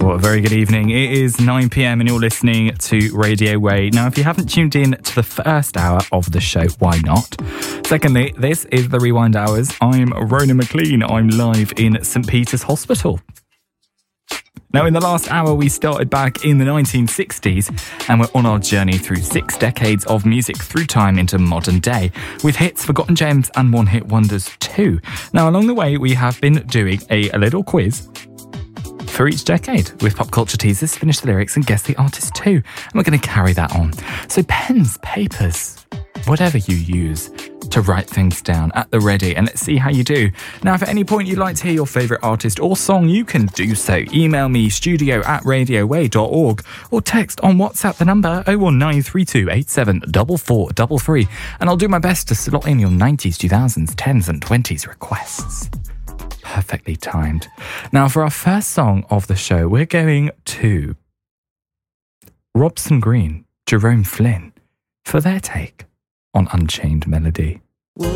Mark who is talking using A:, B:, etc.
A: Well, a very good evening. It is 9 p.m. and you're listening to Radio Way. Now, if you haven't tuned in to the first hour of the show, why not? Secondly, this is the Rewind Hours. I'm Rona McLean. I'm live in St. Peter's Hospital. Now, in the last hour, we started back in the 1960s and we're on our journey through 6 decades of music through time into modern day, with hits, forgotten gems and one-hit wonders too. Now, along the way, we have been doing a little quiz for each decade with pop culture teasers, finish the lyrics and guess the artist too. And we're going to carry that on. So pens, papers, whatever you use to write things down at the ready, and let's see how you do. Now, if at any point you'd like to hear your favourite artist or song, you can do so. Email me studio@radioway.org or text on WhatsApp the number 01932 874433, and I'll do my best to slot in your 90s, 2000s, 10s and 20s requests. Perfectly timed. Now, for our first song of the show, we're going to Robson Green, Jerome Flynn, for their take on Unchained Melody.